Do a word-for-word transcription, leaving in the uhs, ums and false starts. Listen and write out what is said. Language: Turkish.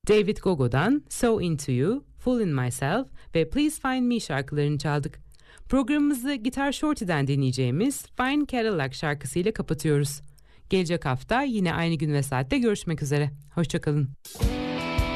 David Gogo'dan So Into You, Fool in Myself ve Please Find Me şarkılarını çaldık. Programımızı Gitar Shorty'den dinleyeceğimiz Fine Cadillac şarkısıyla kapatıyoruz. Gelecek hafta yine aynı gün ve saatte görüşmek üzere. Hoşçakalın.